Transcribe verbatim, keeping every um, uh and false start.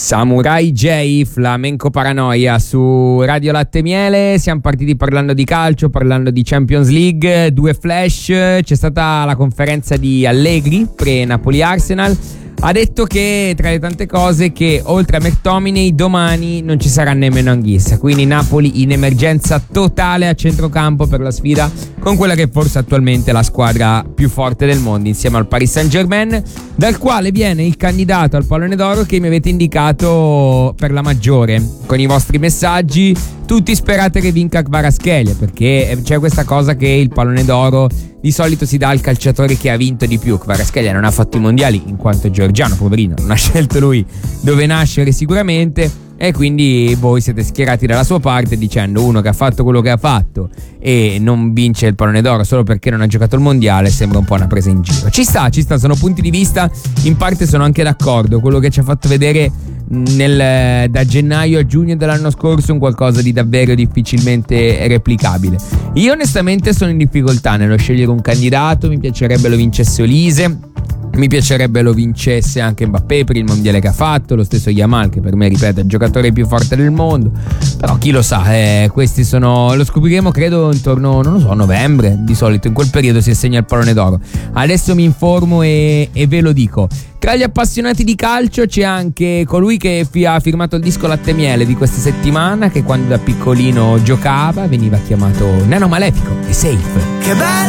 Samurai J, Flamenco Paranoia su Radio Latte Miele. Siamo partiti parlando di calcio, parlando di Champions League, due flash. C'è stata la conferenza di Allegri pre-Napoli-Arsenal. Ha detto che tra le tante cose che oltre a McTominay domani non ci sarà nemmeno Anguissa, quindi Napoli in emergenza totale a centrocampo per la sfida con quella che forse attualmente è la squadra più forte del mondo insieme al Paris Saint-Germain, dal quale viene il candidato al pallone d'oro che mi avete indicato per la maggiore con i vostri messaggi. Tutti sperate che vinca Kvaratskhelia, perché c'è questa cosa che il pallone d'oro di solito si dà al calciatore che ha vinto di più. Kvaratskhelia non ha fatto i mondiali in quanto georgiano, poverino, non ha scelto lui dove nascere sicuramente, e quindi voi siete schierati dalla sua parte dicendo uno che ha fatto quello che ha fatto e non vince il pallone d'oro solo perché non ha giocato il mondiale sembra un po' una presa in giro. Ci sta, ci sta, sono punti di vista, in parte sono anche d'accordo. Quello che ci ha fatto vedere nel, da gennaio a giugno dell'anno scorso è un qualcosa di davvero difficilmente replicabile. Io onestamente sono in difficoltà nello scegliere un candidato. Mi piacerebbe lo vincesse Olise, mi piacerebbe lo vincesse anche Mbappé per il mondiale che ha fatto, lo stesso Yamal che per me, ripeto, è il giocatore più forte del mondo, però chi lo sa, eh, questi sono, lo scopriremo credo intorno, non lo so, a novembre, di solito in quel periodo si assegna il pallone d'oro. Adesso mi informo e, e ve lo dico. Tra gli appassionati di calcio c'è anche colui che fi- ha firmato il disco Latte Miele di questa settimana, che quando da piccolino giocava veniva chiamato Nano Malefico e Safe. Che bello